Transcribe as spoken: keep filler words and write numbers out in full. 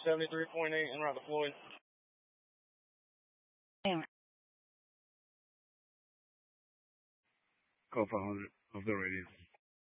seventy-three point eight en route to Floyd. Call five hundred of the radio.